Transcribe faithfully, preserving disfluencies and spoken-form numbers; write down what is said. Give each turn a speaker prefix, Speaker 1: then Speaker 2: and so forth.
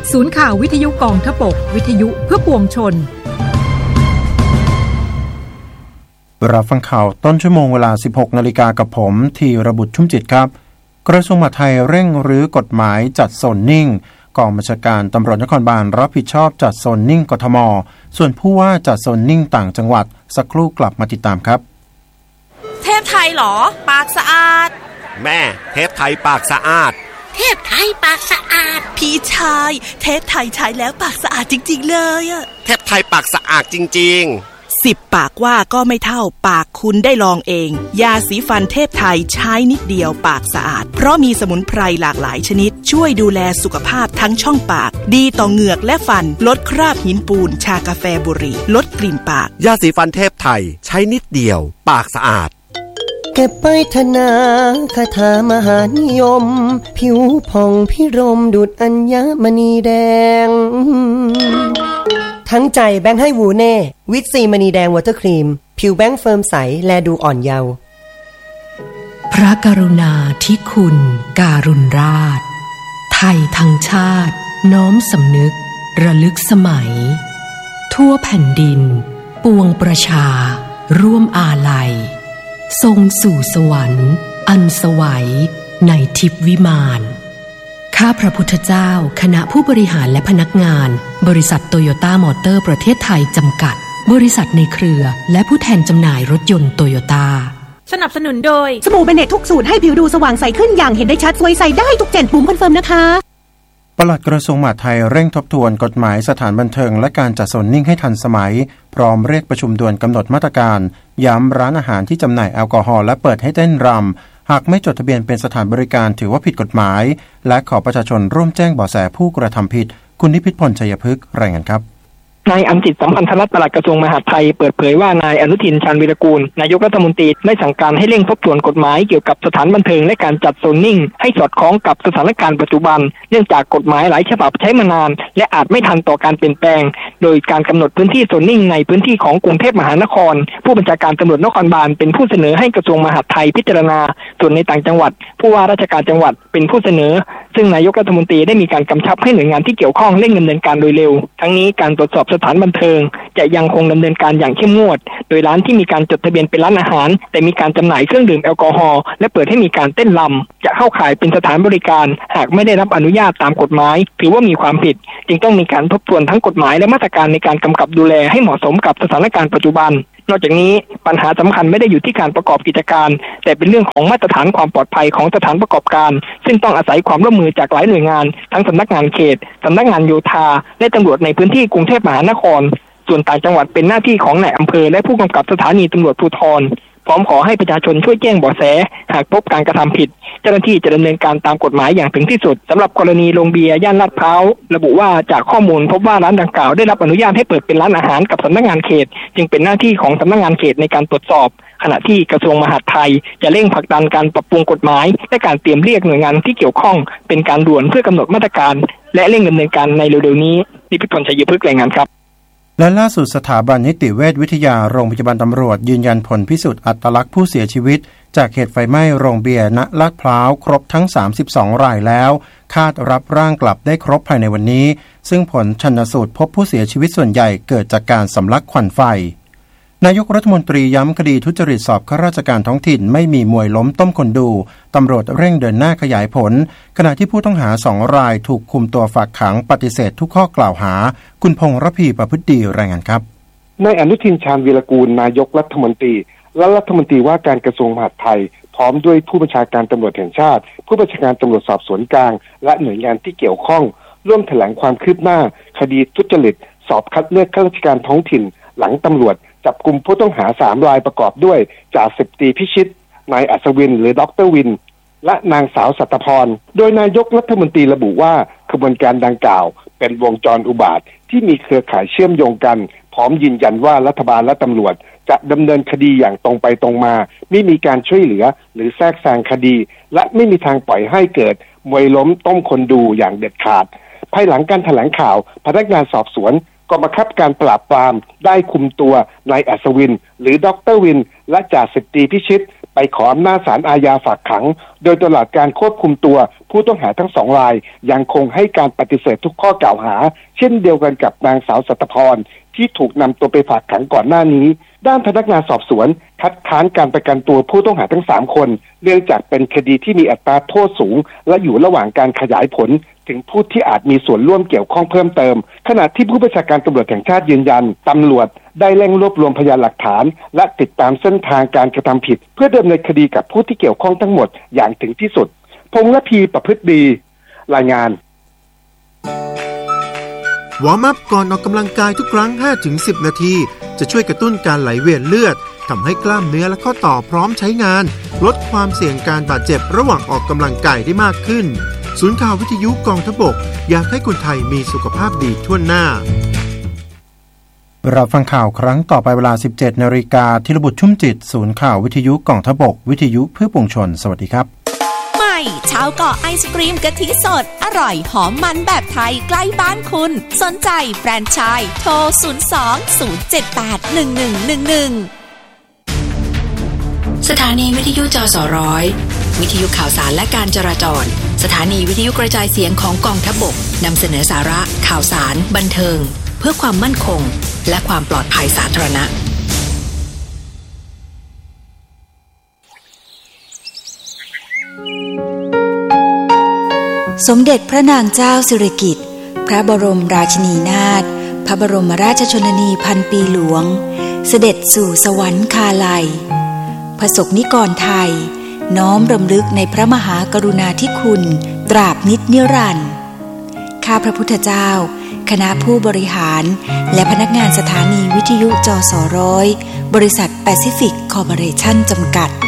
Speaker 1: ศูนย์ข่าววิทยุกองทพบกวิทยุเพื่อปวงชน
Speaker 2: รับฟังข่าวต้นชั่วโมงเวลา สิบหกนาฬิกากับผมธีรบุตรชุ่มจิตครับกระทรวงมหาดไทยเร่งรื้อกฎหมายจัดโซนนิ่งกองบัญชาการตำรวจนครบาลรับผิดชอบจัดโซนนิ่งกทมส่วนผู้ว่าจัดโซนนิ่งต่างจังหวัดสักครู่กลับมาติดตามครับ
Speaker 3: เทพไทยหรอปากสะอาด
Speaker 4: แม่เทพไทยปากสะอาด
Speaker 3: เทพไทยปากสะอาดพี่ชายเทพไทยใช้แล้วปากสะอาดจริงๆเลยอะ
Speaker 4: เทพไทยปากสะอาดจริง
Speaker 3: ๆสิบปากว่าก็ไม่เท่าปากคุณได้ลองเองยาสีฟันเทพไทยใช้นิดเดียวปากสะอาดเพราะมีสมุนไพรหลากหลายชนิดช่วยดูแลสุขภาพทั้งช่องปากดีต่อเหงือกและฟันลดคราบหินปูนชากาแฟบุหรี่ลดกลิ่นปาก
Speaker 4: ยาสีฟันเทพไทยใช้นิดเดียวปากสะอาด
Speaker 5: เก็บไปธนาคาถามหานิยมผิวผ่องพิรมดุจอัญมณีแดงทั้งใจแบงค์ให้วูเน่วิตซีมณีแดงวอเตอร์ครีมผิวแบงค์เฟิร์มใสแลดูอ่อนเยาว์
Speaker 6: พระกรุณาธิคุณการุณราชไทยทั้งชาติน้อมสำนึกระลึกสมัยทั่วแผ่นดินปวงประชาร่วมอาลัยทรงสู่สวรรค์อันสวัยในทิพย์วิมานข้าพระพุทธเจ้าคณะผู้บริหารและพนักงานบริษัทโตโยต้ามอเตอร์ประเทศไทยจำกัดบริษัทในเครือและผู้แทนจำหน่ายรถยนต์โตโยต้า
Speaker 7: สนับสนุนโดยสบู่เบเนตทุกสูตรให้ผิวดูสว่างใสขึ้นอย่างเห็นได้ชัดสวยใสได้ทุกเจนปุ่มคอนเฟิร์มนะคะ
Speaker 2: ปลัดกระทรวงมหาดไทยเร่งทบทวนกฎหมายสถานบันเทิงและการจัดโซนนิ่งให้ทันสมัยพร้อมเรียกประชุมด่วนกำหนดมาตรการย้ำร้านอาหารที่จำหน่ายแอลกอฮอล์และเปิดให้เต้นรำหากไม่จดทะเบียนเป็นสถานบริการถือว่าผิดกฎหมายและขอประชาชนร่วมแจ้งเบาะแสผู้กระทำผิดคุณนิพิษพลชัยพฤกษ์รายงานครับ
Speaker 8: นายอำจิตสัมพันธรัตน์ปลัดกระทรวงมหาดไทยเปิดเผยว่านายอนุทินชาญวีรกูลนายกรัฐมนตรีได้สั่งการให้เร่งทบทวนกฎหมายเกี่ยวกับสถานบันเทิงและการจัดโซนนิ่งให้สอดคล้องกับสถานการณ์ปัจจุบันเนื่องจากกฎหมายหลายฉบับใช้มานานและอาจไม่ทันต่อการเปลี่ยนแปลงโดยการกำหนดพื้นที่โซนนิ่งในพื้นที่ของกรุงเทพมหานครผู้บัญชาการตำรวจนครบาลเป็นผู้เสนอให้กระทรวงมหาดไทยพิจารณาส่วนในต่างจังหวัดผู้ว่าราชการจังหวัดเป็นผู้เสนอซึ่งนายกรัฐมนตรีได้มีการกำชับให้หน่วยงานที่เกี่ยวข้องเร่งดำเนินการโดยเร็วทั้งนี้การตรวจสอบสถานบันเทิงจะยังคงดำเนินการอย่างเข้มงวดโดยร้านที่มีการจดทะเบียนเป็นร้านอาหารแต่มีการจำหน่ายเครื่องดื่มแอลกอฮอล์และเปิดให้มีการเต้นรำจะเข้าข่ายเป็นสถานบริการหากไม่ได้รับอนุญาตตามกฎหมายถือว่ามีความผิดจึงต้องมีการทบทวนทั้งกฎหมายและมาตรการในการกำกับดูแลให้เหมาะสมกับสถานการณ์ปัจจุบันนอกจากนี้ปัญหาสำคัญไม่ได้อยู่ที่การประกอบกิจการแต่เป็นเรื่องของมาตรฐานความปลอดภัยของสถานประกอบการซึ่งต้องอาศัยความร่วมมือจากหลายหน่วยงานทั้งสำนักงานเขตสำนักงานโยธาและตำรวจในพื้นที่กรุงเทพมหานครส่วนต่างจังหวัดเป็นหน้าที่ของนายอำเภอและผู้กำกับสถานีตำรวจภูธรพร้อมขอให้ประชาชนช่วยแจ้งเบาะแสหากพบการกระทำผิดเจ้าหน้าที่จะดำเนินการตามกฎหมายอย่างถึงที่สุดสำหรับกรณีโรงเบียร์ย่านลาดพร้าวระบุว่าจากข้อมูลพบว่าร้านดังกล่าวได้รับอนุญาตให้เปิดเป็นร้านอาหารกับสำนักงานเขตจึงเป็นหน้าที่ของสำนักงานเขตในการตรวจสอบขณะที่กระทรวงมหาดไทยจะเร่งผลักดันการปรับปรุงกฎหมายและการเตรียมเรียกหน่วยงานที่เกี่ยวข้องเป็นการด่วนเพื่อกำหนดมาตรการและเร่งดำเนินการในเร็วๆนี้นิพิษพลชัยพฤกษ์รายงานครับ
Speaker 2: และล่าสุดสถาบันนิติเวชวิทยาโรงพยาบาลตำรวจยืนยันผลพิสูจน์อัตลักษณ์ผู้เสียชีวิตจากเหตุไฟไหม้โรงเบียร์ณลาดพร้าวครบทั้งสามสิบสองรายแล้วคาดรับร่างกลับได้ครบภายในวันนี้ซึ่งผลชันสูตรพบผู้เสียชีวิตส่วนใหญ่เกิดจากการสำลักควันไฟนายกรัฐมนตรีย้ำคดีทุจริตสอบข้าราชการท้องถิ่นไม่มีมวยล้มต้มคนดูตำรวจเร่งเดินหน้าขยายผลขณะที่ผู้ต้องหาสองรายถูกคุมตัวฝากขังปฏิเสธทุกข้อกล่าวหาคุณพงษ์ระพีประพฤติดีรายงานครับ
Speaker 9: นายอนุทินชาญวีรกูลนายกรัฐมนตรีและรัฐมนตรีว่าการกระทรวงมหาดไทยพร้อมด้วยผู้บัญชาการตำรวจแห่งชาติผู้บัญชาการตำรวจสอบสวนกลางและหน่วยงานที่เกี่ยวข้องร่วมแถลงความคืบหน้าคดีทุจริตสอบคัดเลือกข้าราชการท้องถิ่นหลังตำรวจจับกุมผู้ต้องหาสามรายประกอบด้วยจ่าสิบตรีพิชิตนายอัศวินหรือดรวินและนางสาวสัตพรโดยนายกรัฐมนตรีระบุว่าขบวนการดังกล่าวเป็นวงจรอุบาทที่มีเครือข่ายเชื่อมโยงกันพร้อมยืนยันว่ารัฐบาลและตำรวจจะดำเนินคดีอย่างตรงไปตรงมาไม่มีการช่วยเหลือหรือแทรกแซงคดีและไม่มีทางปล่อยให้เกิดมวยล้มต้มคนดูอย่างเด็ดขาดภายหลังการแถลงข่าวพนักงานสอบสวนกองบังคับการปราบปรามได้คุมตัวนายอัศวินหรือดรวินและจ่าสิบตรีพิชิตไปขออำนาจศาลอาญาฝากขังโดยตลอดการควบคุมตัวผู้ต้องหาทั้งสองรายยังคงให้การปฏิเสธทุกข้อกล่าวหาเช่นเดียวกันกับนางสาวสัตพรที่ถูกนำตัวไปฝากขังก่อนหน้านี้ด้านพนักงานสอบสวนคัดค้านการประกันตัวผู้ต้องหาทั้งสามคนเนื่องจากเป็นคดีที่มีอัตราโทษสูงและอยู่ระหว่างการขยายผลถึงผู้ที่อาจมีส่วนร่วมเกี่ยวข้องเพิ่มเติมขณะที่ผู้บัญชาการตำรวจแห่งชาติยืนยันตำรวจได้เร่งรวบรวมพยานหลักฐานและติดตามเส้นทางการกระทำผิดเพื่อดำเนินคดีกับผู้ที่เกี่ยวข้องทั้งหมดอย่างถึงที่สุดพงษ์และพีประพฤติดีรายงาน
Speaker 2: วอร์มอัพก่อนออกกำลังกายทุกครั้ง ห้าถึงสิบ นาทีจะช่วยกระตุ้นการไหลเวียนเลือดทำให้กล้ามเนื้อและข้อต่อพร้อมใช้งานลดความเสี่ยงการบาดเจ็บระหว่างออกกำลังกายได้มากขึ้นศูนย์ข่าววิทยุกองทพบกอยากให้คนไทยมีสุขภาพดีทั่วหน้าเราฟังข่าวครั้งต่อไปเวลา สิบเจ็ดนาฬิกา ธีรบุตรชุ่มจิตศูนย์ข่าววิทยุกองทพบกวิทยุเพื่อปวงชนสวัสดีครับ
Speaker 10: ใหม่ชาวเกาะไอศกรีมกะทิสดอร่อยหอมมันแบบไทยใกล้บ้านคุณสนใจแฟรนไชส์โทรศูนย์ สอง ศูนย์ เจ็ด แปด หนึ่ง หนึ่ง หนึ่ง หนึ่ง
Speaker 11: สถานีวิทยุจสร้อยวิทยุข่าวสารและการจราจรสถานีวิทยุกระจายเสียงของกองทัพบกนำเสนอสาระข่าวสารบันเทิงเพื่อความมั่นคงและความปลอดภัยสาธารณะ
Speaker 12: สมเด็จพระนางเจ้าสิริกิติ์พระบรมราชินีนาถพระบรมราชชนนีพันปีหลวงเสด็จสู่สวรรคาลัยประสบนิกรไทยน้อมรำลึกในพระมหากรุณาธิคุณตราบนิจนิรันดร์ข้าพระพุทธเจ้าคณะผู้บริหารและพนักงานสถานีวิทยุจสร้อยบริษัทแปซิฟิกคอร์ปอเรชั่นจำกัด